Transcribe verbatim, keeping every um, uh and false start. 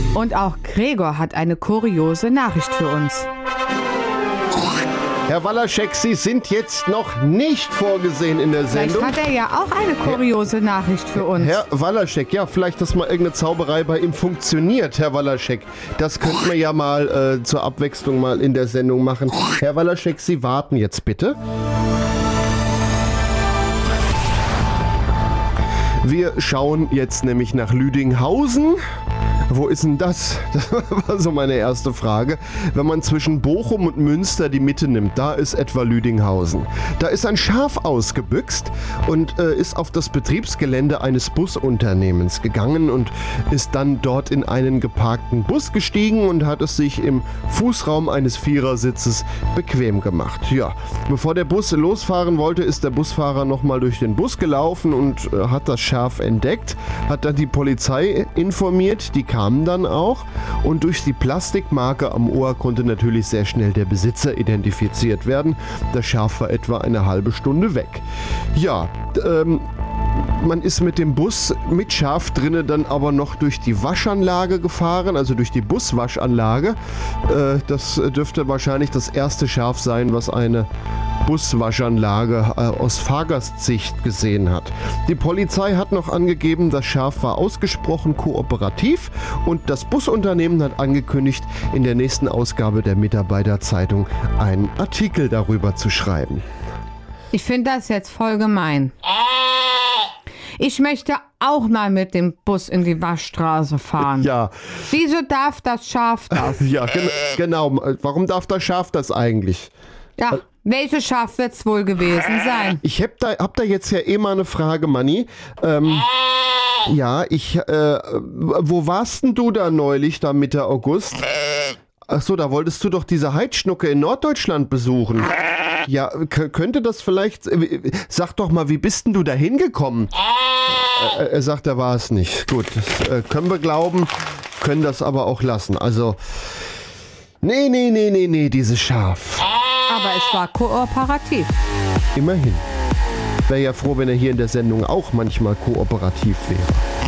Und auch Gregor hat eine kuriose Nachricht für uns. Herr Walaschek, Sie sind jetzt noch nicht vorgesehen in der Vielleicht Sendung. hat er ja auch eine kuriose Nachricht für uns. Herr Walaschek, ja, vielleicht, dass mal irgendeine Zauberei bei ihm funktioniert, Herr Walaschek. Das könnten wir ja mal äh, zur Abwechslung mal in der Sendung machen. Herr Walaschek, Sie warten jetzt bitte. Wir schauen jetzt nämlich nach Lüdinghausen. Wo ist denn das? Das war so meine erste Frage. Wenn man zwischen Bochum und Münster die Mitte nimmt, da ist etwa Lüdinghausen. Da ist ein Schaf ausgebüxt und äh, ist auf das Betriebsgelände eines Busunternehmens gegangen und ist dann dort in einen geparkten Bus gestiegen und hat es sich im Fußraum eines Vierersitzes bequem gemacht. Ja, bevor der Bus losfahren wollte, ist der Busfahrer nochmal durch den Bus gelaufen und äh, hat das Schaf entdeckt, hat dann die Polizei informiert, die kam dann auch und durch die Plastikmarke am Ohr konnte natürlich sehr schnell der Besitzer identifiziert werden. Das Schaf war etwa eine halbe Stunde weg. Ja, ähm, man ist mit dem Bus mit Schaf drinne dann aber noch durch die Waschanlage gefahren, also durch die Buswaschanlage. Äh, das dürfte wahrscheinlich das erste Schaf sein, was eine Buswaschanlage äh, aus Fahrgastsicht gesehen hat. Die Polizei hat noch angegeben, das Schaf war ausgesprochen kooperativ und das Busunternehmen hat angekündigt, in der nächsten Ausgabe der Mitarbeiterzeitung einen Artikel darüber zu schreiben. Ich finde das jetzt voll gemein. Ich möchte auch mal mit dem Bus in die Waschstraße fahren. Ja. Wieso darf das Schaf das? Ja, gen- genau. Warum darf das Schaf das eigentlich? Ja, welches Schaf wird es wohl gewesen sein? Ich hab da, hab da jetzt ja eh mal eine Frage, Manni. Ähm, ja, ich, äh, wo warst denn du da neulich, da Mitte August? Achso, da wolltest du doch diese Heidschnucke in Norddeutschland besuchen. Ja, k- könnte das vielleicht... Äh, sag doch mal, wie bist denn du da hingekommen? Äh, er sagt, er war es nicht. Gut, das äh, können wir glauben, können das aber auch lassen. Also, nee, nee, nee, nee, nee, dieses Schaf. Aber es war kooperativ. Immerhin. Wäre ja froh, wenn er hier in der Sendung auch manchmal kooperativ wäre.